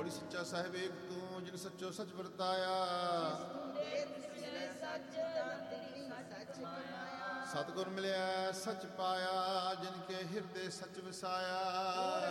ਬੋੜੀ ਸੱਚਾ ਸਾਹਿਬ ਏਕ ਤੂੰ, ਜਿਨ ਸੱਚੋ ਸੱਚ ਵਰਤਾਇਆ। ਸਤਿਗੁਰ ਮਿਲਿਆ ਸੱਚ ਪਾਇਆ, ਜਿਨ ਕੇ ਹਿਰਦੇ ਸੱਚ ਵਸਾਇਆ।